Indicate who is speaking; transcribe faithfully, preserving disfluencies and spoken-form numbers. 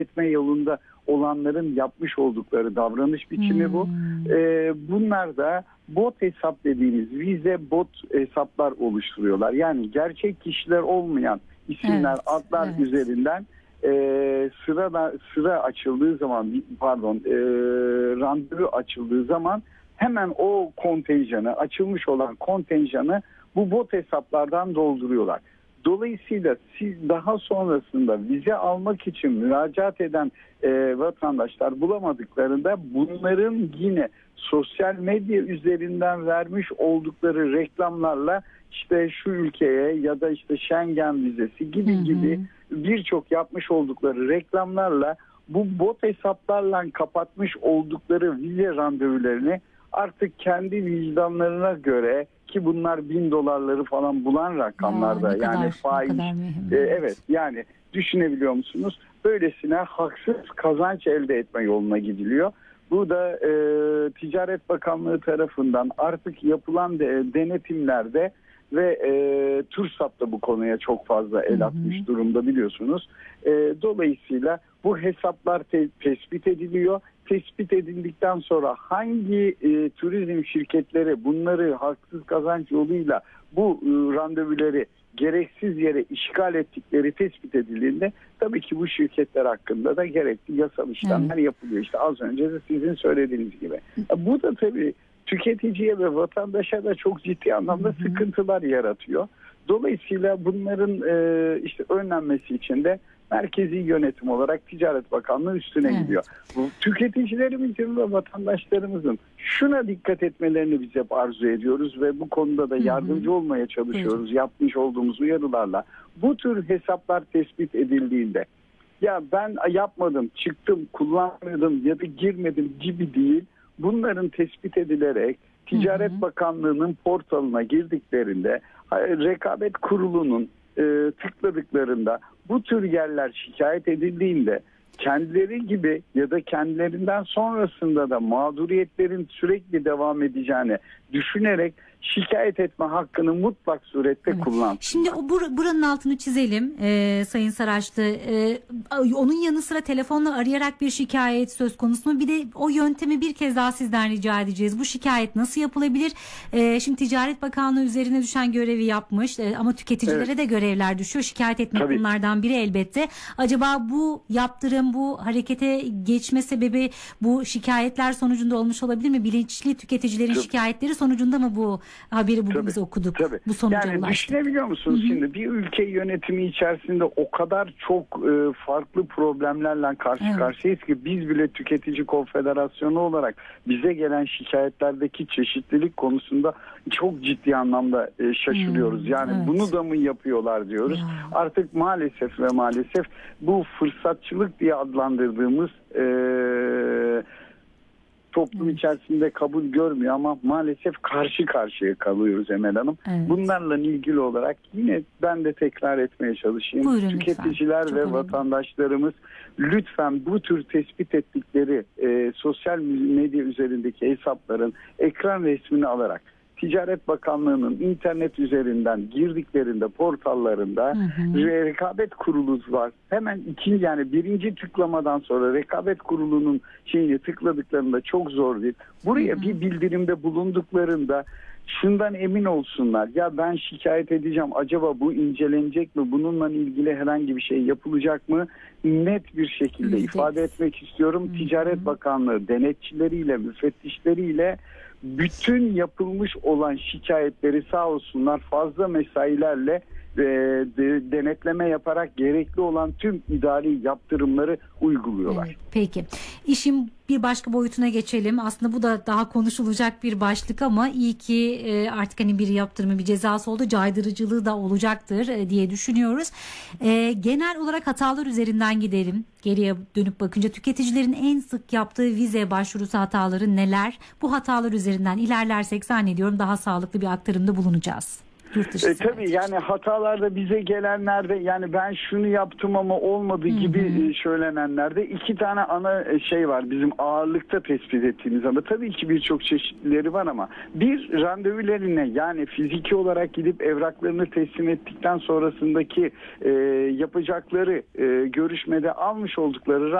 Speaker 1: etme yolunda olanların yapmış oldukları davranış biçimi hmm. bu. Ee, bunlar da bot hesap dediğimiz vize bot hesaplar oluşturuyorlar. Yani gerçek kişiler olmayan isimler, evet, adlar evet. üzerinden e, sıra sıra açıldığı zaman, pardon, e, randevu açıldığı zaman hemen o kontenjanı, açılmış olan kontenjanı bu bot hesaplardan dolduruyorlar. Dolayısıyla siz daha sonrasında vize almak için müracaat eden e, vatandaşlar bulamadıklarında bunların yine sosyal medya üzerinden vermiş oldukları reklamlarla işte şu ülkeye ya da işte Schengen vizesi gibi hı hı. gibi birçok yapmış oldukları reklamlarla bu bot hesaplarla kapatmış oldukları vize randevularını artık kendi vicdanlarına göre, ki bunlar bin dolarları falan bulan rakamlarda, ya, yani kadar, faiz e, evet yani düşünebiliyor musunuz? Böylesine haksız kazanç elde etme yoluna gidiliyor. Bu da e, Ticaret Bakanlığı tarafından artık yapılan de, denetimlerde ve e, TÜRSAP da bu konuya çok fazla el atmış hı hı. durumda biliyorsunuz. E, dolayısıyla bu hesaplar te, tespit ediliyor. Tespit edildikten sonra hangi e, turizm şirketleri bunları haksız kazanç yoluyla bu e, randevuları gereksiz yere işgal ettikleri tespit edildiğinde tabii ki bu şirketler hakkında da gerekli yasal işlemler evet. yapılıyor. İşte az önce de sizin söylediğiniz gibi. Bu da tabii tüketiciye ve vatandaşa da çok ciddi anlamda hı hı. sıkıntılar yaratıyor. Dolayısıyla bunların e, işte önlenmesi için de merkezi yönetim olarak Ticaret Bakanlığı üstüne evet. gidiyor. Bu tüketicilerimizin ve vatandaşlarımızın şuna dikkat etmelerini biz hep arzu ediyoruz ve bu konuda da yardımcı hı hı. olmaya çalışıyoruz. Hı hı. Yapmış olduğumuz uyarılarla. Bu tür hesaplar tespit edildiğinde ya ben yapmadım, çıktım, kullanmadım ya da girmedim gibi değil. Bunların tespit edilerek Ticaret hı hı. Bakanlığı'nın portalına girdiklerinde Rekabet Kurulu'nun e, tıkladıklarında bu tür yerler şikayet edildiğinde kendileri gibi ya da kendilerinden sonrasında da mağduriyetlerin sürekli devam edeceğini düşünerek şikayet etme hakkını mutlak surette evet. kullansınlar.
Speaker 2: Şimdi o bur- buranın altını çizelim e, Sayın Saraçlı. E, onun yanı sıra telefonla arayarak bir şikayet söz konusu mu? Bir de o yöntemi bir kez daha sizden rica edeceğiz. Bu şikayet nasıl yapılabilir? E, şimdi Ticaret Bakanlığı üzerine düşen görevi yapmış e, ama tüketicilere evet. de görevler düşüyor. Şikayet etmek Tabii. bunlardan biri elbette. Acaba bu yaptırım, bu harekete geçme sebebi bu şikayetler sonucunda olmuş olabilir mi? Bilinçli tüketicilerin Tabii. şikayetleri sonucunda mı bu haberi bugün tabii, biz okuduk. Tabii. Bu sonuca
Speaker 1: yani
Speaker 2: ulaştık.
Speaker 1: Düşünebiliyor musunuz Hı-hı. şimdi bir ülke yönetimi içerisinde o kadar çok e, farklı problemlerle karşı evet. karşıyayız ki biz bile Tüketici Konfederasyonu olarak bize gelen şikayetlerdeki çeşitlilik konusunda çok ciddi anlamda e, şaşırıyoruz. Hmm, yani evet. bunu da mı yapıyorlar diyoruz. Ya. Artık maalesef ve maalesef bu fırsatçılık diye adlandırdığımız e, toplum evet. içerisinde kabul görmüyor ama maalesef karşı karşıya kalıyoruz Emel Hanım. Evet. Bunlarla ilgili olarak yine ben de tekrar etmeye çalışayım.
Speaker 2: Buyurun,
Speaker 1: Tüketiciler ve önemli. vatandaşlarımız lütfen bu tür tespit ettikleri e, sosyal medya üzerindeki hesapların ekran resmini alarak Ticaret Bakanlığı'nın internet üzerinden girdiklerinde portallarında hı hı. Rekabet Kurulu var. Hemen ikinci yani birinci tıklamadan sonra Rekabet Kurulu'nun şeyini tıkladıklarında çok zor değil. Buraya hı hı. bir bildirimde bulunduklarında şundan emin olsunlar. Ya ben şikayet edeceğim. Acaba bu incelenecek mi? Bununla ilgili herhangi bir şey yapılacak mı? Net bir şekilde evet. ifade etmek istiyorum. Hı hı. Ticaret Bakanlığı denetçileriyle, müfettişleriyle bütün yapılmış olan şikayetleri sağ olsunlar fazla mesailerle e, de, denetleme yaparak gerekli olan tüm idari yaptırımları uyguluyorlar. Evet,
Speaker 2: peki. İşin bir başka boyutuna geçelim. Aslında bu da daha konuşulacak bir başlık ama iyi ki e, artık hani bir yaptırımı, bir cezası oldu. Caydırıcılığı da olacaktır e, diye düşünüyoruz. E, genel olarak hatalar üzerinden gidelim. Geriye dönüp bakınca tüketicilerin en sık yaptığı vize başvurusu hataları neler? Bu hatalar üzerinden ilerlersek zannediyorum daha sağlıklı bir aktarımda bulunacağız. Yurt dışı
Speaker 1: E, tabii yani hatalarda bize gelenlerde yani ben şunu yaptım ama olmadı gibi hı hı. söylenenlerde iki tane ana şey var bizim ağırlıkta tespit ettiğimiz ama tabii ki birçok çeşitlileri var ama bir randevularına yani fiziki olarak gidip evraklarını teslim ettikten sonrasındaki e, yapacakları e, görüşmede almış oldukları